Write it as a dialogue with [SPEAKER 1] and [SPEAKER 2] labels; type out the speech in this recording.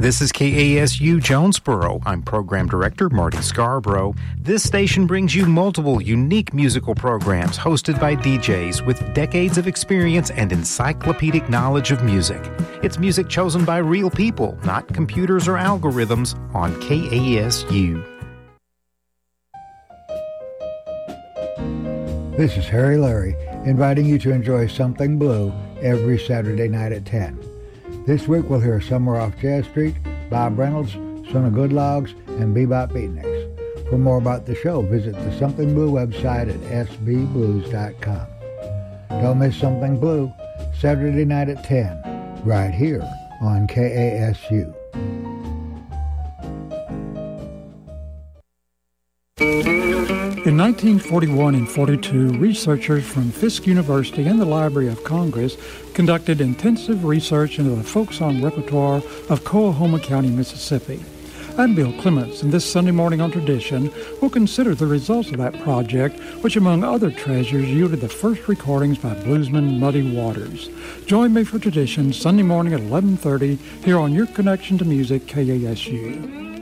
[SPEAKER 1] This is KASU Jonesboro. I'm Program Director Marty Scarborough. This station brings you multiple unique musical programs hosted by DJs with decades of experience and encyclopedic knowledge of music. It's music chosen by real people, not computers or algorithms, on KASU.
[SPEAKER 2] This is Harry Larry, inviting you to enjoy Something Blue every Saturday night at 10. This week we'll hear Somewhere Off Jazz Street, Bob Reynolds, Son of Good Logs, and Bebop Beatniks. For more about the show, visit the Something Blue website at sbblues.com. Don't miss Something Blue, Saturday night at 10, right here on KASU.
[SPEAKER 3] In 1941 and 42, researchers from Fisk University and the Library of Congress conducted intensive research into the folk song repertoire of Coahoma County, Mississippi. I'm Bill Clements, and this Sunday morning on Tradition, we'll consider the results of that project, which among other treasures yielded the first recordings by bluesman Muddy Waters. Join me for Tradition Sunday morning at 11:30 here on Your Connection to Music, KASU.